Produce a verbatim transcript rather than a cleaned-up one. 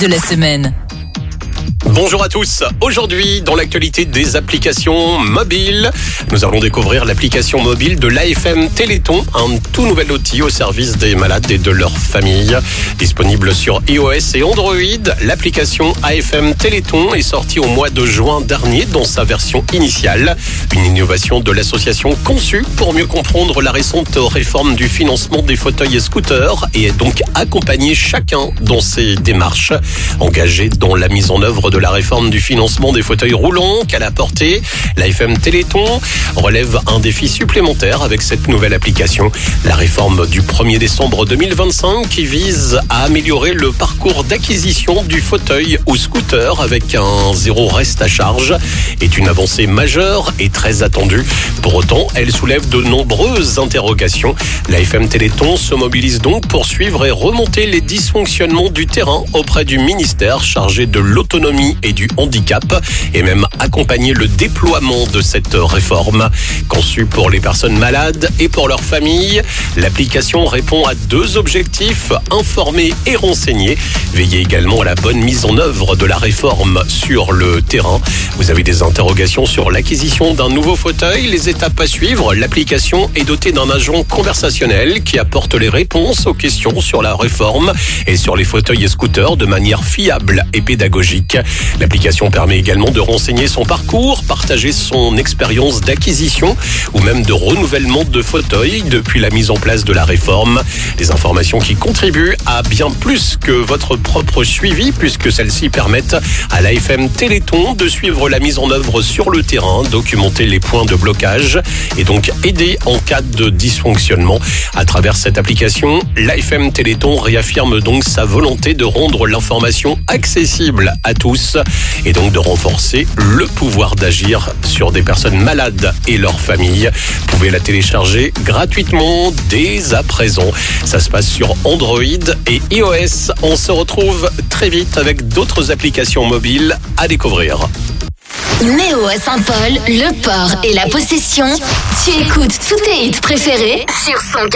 de la semaine. Bonjour à tous. Aujourd'hui, dans l'actualité des applications mobiles, nous allons découvrir l'application mobile de l'A F M Téléthon, un tout nouvel outil au service des malades et de leurs familles. Disponible sur iOS et Android, l'application A F M Téléthon est sortie au mois de juin dernier dans sa version initiale. Une innovation de l'association conçue pour mieux comprendre la récente réforme du financement des fauteuils et scooters et donc accompagner chacun dans ses démarches. Engagé dans la mise en œuvre de la réforme du financement des fauteuils roulants qu'elle a porté, l'A F M Téléthon relève un défi supplémentaire avec cette nouvelle application. La réforme du premier décembre deux mille vingt-cinq qui vise à améliorer le parcours d'acquisition du fauteuil ou scooter avec un zéro reste à charge est une avancée majeure et très attendue. Pour autant, elle soulève de nombreuses interrogations. L'A F M Téléthon se mobilise donc pour suivre et remonter les dysfonctionnements du terrain auprès du ministère chargé de l'autonomie et du handicap et même accompagner le déploiement de cette réforme. Conçue pour les personnes malades et pour leurs familles, l'application répond à deux objectifs, informer et renseigner. Veillez également à la bonne mise en œuvre de la réforme sur le terrain. Vous avez des interrogations sur l'acquisition d'un nouveau fauteuil, les étapes à suivre. L'application est dotée d'un agent conversationnel qui apporte les réponses aux questions sur la réforme et sur les fauteuils et scooters de manière fiable et pédagogique. L'application permet également de renseigner son parcours, partager son expérience d'acquisition ou même de renouvellement de fauteuil depuis la mise en place de la réforme. Des informations qui contribuent à bien plus que votre propre suivi puisque celles-ci permettent à l'A F M Téléthon de suivre la mise en œuvre sur le terrain, documenter les points de blocage et donc aider en cas de dysfonctionnement. À travers cette application, l'A F M Téléthon réaffirme donc sa volonté de rendre l'information accessible à tous et donc de renforcer le pouvoir d'agir sur des personnes malades et leurs familles. Vous pouvez la télécharger gratuitement dès à présent. Ça se passe sur Android et iOS. On se retrouve très vite avec d'autres applications mobiles à découvrir. Néo à Saint-Paul, le port et la possession. Tu écoutes tous tes hits préférés sur son